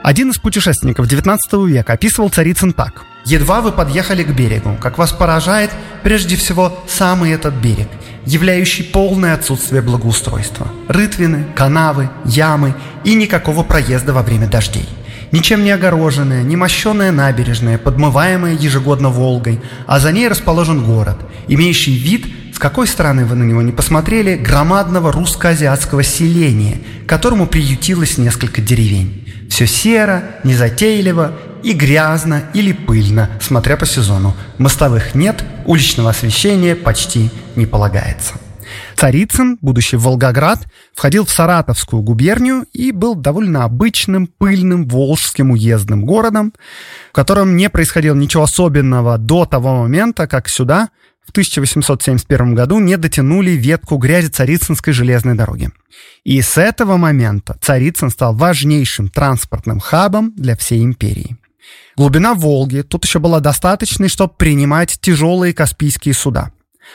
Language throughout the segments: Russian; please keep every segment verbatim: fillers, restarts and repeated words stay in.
Один из путешественников девятнадцатого века описывал Царицын так. «Едва вы подъехали к берегу, как вас поражает прежде всего самый этот берег, являющий полное отсутствие благоустройства. Рытвины, канавы, ямы и никакого проезда во время дождей. Ничем не огороженная, не мощеная набережная, подмываемая ежегодно Волгой, а за ней расположен город, имеющий вид, с какой стороны вы на него не посмотрели, громадного русско-азиатского селения, которому приютилось несколько деревень. Все серо, незатейливо и грязно или пыльно, смотря по сезону. Мостовых нет, уличного освещения почти не полагается». Царицын, будущий Волгоград, входил в Саратовскую губернию и был довольно обычным, пыльным, волжским уездным городом, в котором не происходило ничего особенного до того момента, как сюда в тысяча восемьсот семьдесят первом году не дотянули ветку грязи Царицынской железной дороги. И с этого момента Царицын стал важнейшим транспортным хабом для всей империи. Глубина Волги тут еще была достаточной, чтобы принимать тяжелые каспийские суда.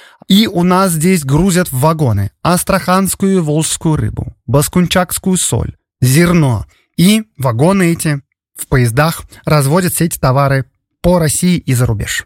И у нас здесь грузят в вагоны астраханскую и волжскую рыбу, баскунчакскую соль, зерно. И вагоны эти в поездах разводят все эти товары по России и за рубеж.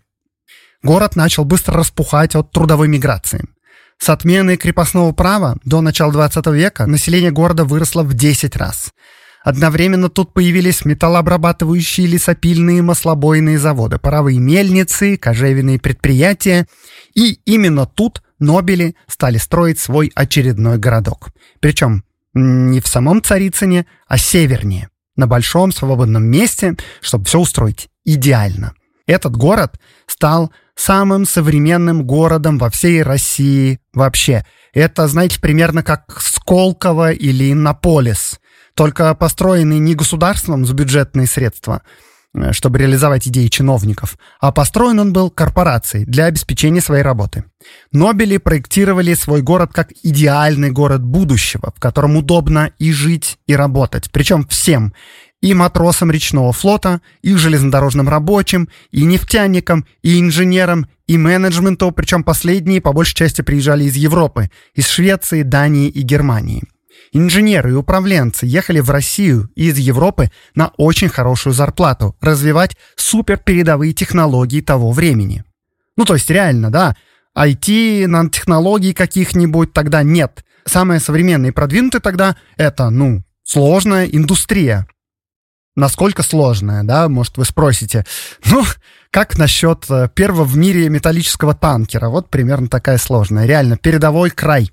Город начал быстро распухать от трудовой миграции. С отменой крепостного права до начала двадцатого века население города выросло в десять раз. Одновременно тут появились металлообрабатывающие, лесопильные, маслобойные заводы, паровые мельницы, кожевенные предприятия. И именно тут нобели стали строить свой очередной городок. Причем не в самом Царицыне, а севернее, на большом свободном месте, чтобы все устроить идеально. Этот город стал самым современным городом во всей России вообще. Это, знаете, примерно как Сколково или Иннополис, только построенный не государством за бюджетные средства, чтобы реализовать идеи чиновников, а построен он был корпорацией для обеспечения своей работы. Нобели проектировали свой город как идеальный город будущего, в котором удобно и жить, и работать. Причем всем. И матросам речного флота, и железнодорожным рабочим, и нефтяникам, и инженерам, и менеджменту. Причем последние по большей части приезжали из Европы, из Швеции, Дании и Германии. Инженеры и управленцы ехали в Россию и из Европы на очень хорошую зарплату развивать суперпередовые технологии того времени. Ну, то есть реально, да, ай ти, нанотехнологий каких-нибудь тогда нет. Самое современное и продвинутое тогда это, ну, сложная индустрия. Насколько сложная, да, может, вы спросите. Ну, как насчет первого в мире металлического танкера? Вот примерно такая сложная. Реально, передовой край.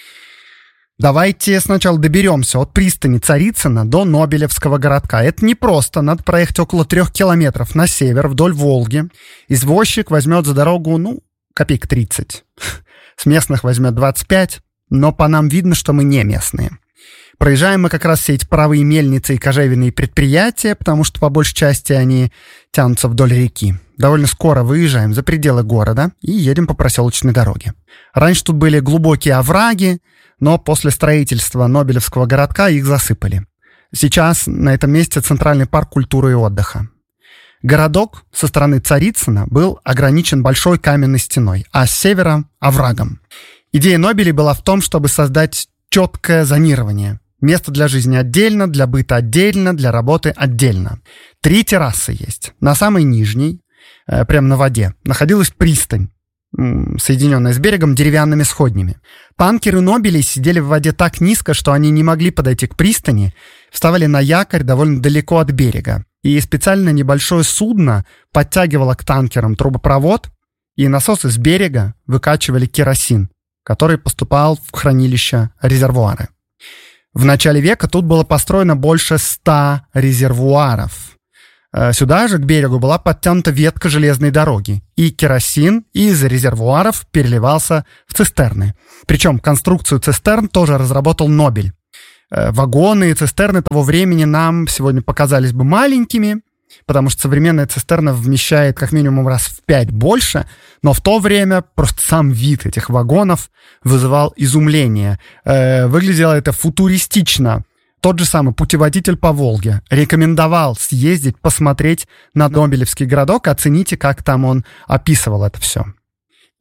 Давайте сначала доберемся от пристани Царицына до Нобелевского городка. Это непросто. Надо проехать около трех километров на север вдоль Волги. Извозчик возьмет за дорогу, ну, копеек тридцать. С местных возьмет двадцать пять, но по нам видно, что мы не местные. Проезжаем мы как раз все эти паровые мельницы и кожевенные предприятия, потому что по большей части они тянутся вдоль реки. Довольно скоро выезжаем за пределы города и едем по проселочной дороге. Раньше тут были глубокие овраги, но после строительства Нобелевского городка их засыпали. Сейчас на этом месте Центральный парк культуры и отдыха. Городок со стороны Царицына был ограничен большой каменной стеной, а с севера — оврагом. Идея Нобелей была в том, чтобы создать четкое зонирование. Место для жизни отдельно, для быта отдельно, для работы отдельно. Три террасы есть. На самой нижней, э, прямо на воде, находилась пристань, соединенная с берегом деревянными сходнями. Танкеры Нобелей сидели в воде так низко, что они не могли подойти к пристани, вставали на якорь довольно далеко от берега. И специально небольшое судно подтягивало к танкерам трубопровод, и насосы с берега выкачивали керосин, который поступал в хранилища резервуары. В начале века тут было построено больше ста резервуаров. Сюда же, к берегу, была подтянута ветка железной дороги, и керосин из резервуаров переливался в цистерны. Причем конструкцию цистерн тоже разработал Нобель. Вагоны и цистерны того времени нам сегодня показались бы маленькими, потому что современная цистерна вмещает как минимум раз в пять больше, но в то время просто сам вид этих вагонов вызывал изумление. Э, выглядело это футуристично. Тот же самый путеводитель по Волге рекомендовал съездить, посмотреть на Нобелевский городок, оцените, как там он описывал это все.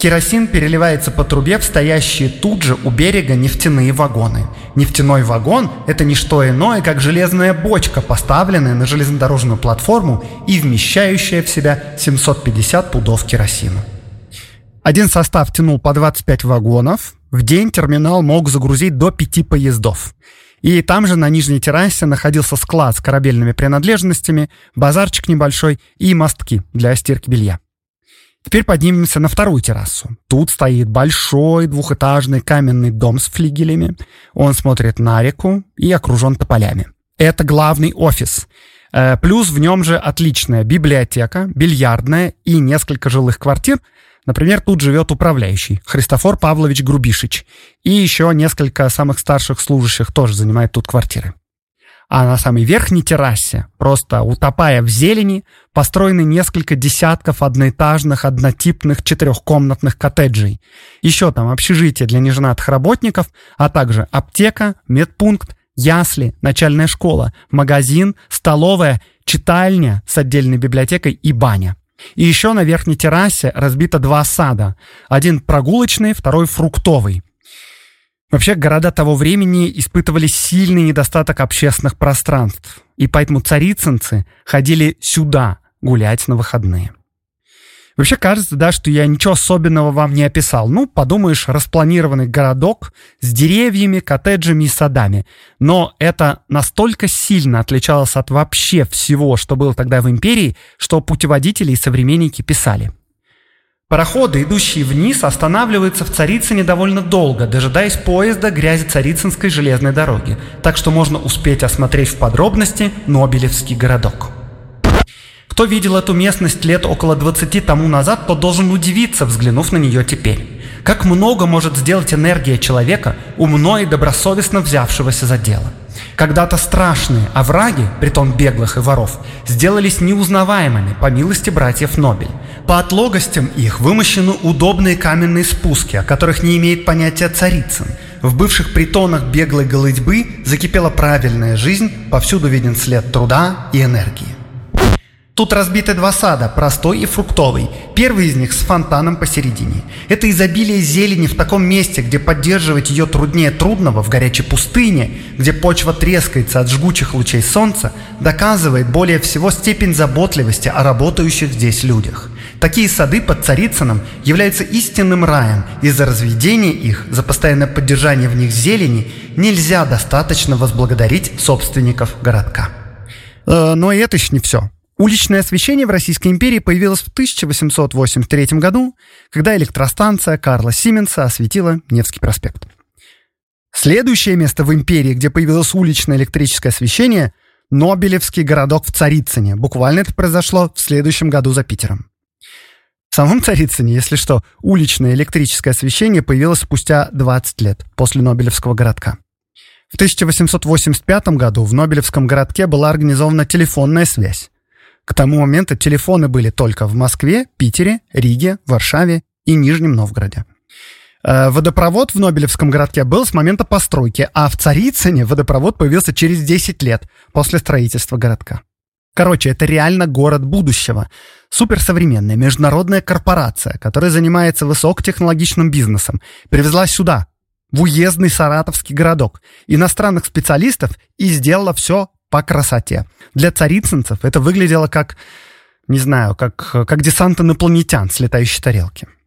Керосин переливается по трубе в стоящие тут же у берега нефтяные вагоны. Нефтяной вагон – это не что иное, как железная бочка, поставленная на железнодорожную платформу и вмещающая в себя семьсот пятьдесят пудов керосина. Один состав тянул по двадцать пять вагонов. В день терминал мог загрузить до пяти поездов. И там же на нижней террасе находился склад с корабельными принадлежностями, базарчик небольшой и мостки для стирки белья. Теперь поднимемся на вторую террасу. Тут стоит большой двухэтажный каменный дом с флигелями. Он смотрит на реку и окружен тополями. Это главный офис. Э, плюс в нем же отличная библиотека, бильярдная и несколько жилых квартир. Например, тут живет управляющий Христофор Павлович Грубишич. И еще несколько самых старших служащих тоже занимают тут квартиры. А на самой верхней террасе, просто утопая в зелени, построены несколько десятков одноэтажных, однотипных четырехкомнатных коттеджей. Еще там общежитие для неженатых работников, а также аптека, медпункт, ясли, начальная школа, магазин, столовая, читальня с отдельной библиотекой и баня. И еще на верхней террасе разбито два сада. Один прогулочный, второй фруктовый. Вообще, города того времени испытывали сильный недостаток общественных пространств, и поэтому царицынцы ходили сюда гулять на выходные. Вообще, кажется, да, что я ничего особенного вам не описал. Ну, подумаешь, распланированный городок с деревьями, коттеджами и садами. Но это настолько сильно отличалось от вообще всего, что было тогда в империи, что путеводители и современники писали. Пароходы, идущие вниз, останавливаются в Царицыне довольно долго, дожидаясь поезда Грязь-Царицынской железной дороги, так что можно успеть осмотреть в подробности Нобелевский городок. Кто видел эту местность лет около двадцати тому назад, тот должен удивиться, взглянув на нее теперь. Как много может сделать энергия человека, умно и добросовестно взявшегося за дело. Когда-то страшные овраги, притом беглых и воров, сделались неузнаваемыми по милости братьев Нобель. По отлогостям их вымощены удобные каменные спуски, о которых не имеет понятия Царицын. В бывших притонах беглой голытьбы закипела правильная жизнь, повсюду виден след труда и энергии. Тут разбиты два сада, простой и фруктовый. Первый из них с фонтаном посередине. Это изобилие зелени в таком месте, где поддерживать ее труднее трудного, в горячей пустыне, где почва трескается от жгучих лучей солнца, доказывает более всего степень заботливости о работающих здесь людях. Такие сады под Царицыном являются истинным раем. Из-за разведения их, за постоянное поддержание в них зелени, нельзя достаточно возблагодарить собственников городка. Э, но и это еще не все. Уличное освещение в Российской империи появилось в тысяча восемьсот восемьдесят третьем году, когда электростанция Карла Сименса осветила Невский проспект. Следующее место в империи, где появилось уличное электрическое освещение – Нобелевский городок в Царицыне. Буквально это произошло в следующем году за Питером. В самом Царицыне, если что, уличное электрическое освещение появилось спустя двадцать лет после Нобелевского городка. В тысяча восемьсот восемьдесят пятом году в Нобелевском городке была организована телефонная связь. К тому моменту телефоны были только в Москве, Питере, Риге, Варшаве и Нижнем Новгороде. Водопровод в Нобелевском городке был с момента постройки, а в Царицыне водопровод появился через десять лет после строительства городка. Короче, это реально город будущего. Суперсовременная международная корпорация, которая занимается высокотехнологичным бизнесом, привезла сюда, в уездный саратовский городок, иностранных специалистов и сделала все по красоте. Для царицынцев это выглядело как, не знаю, как, как десант инопланетян с летающей тарелки.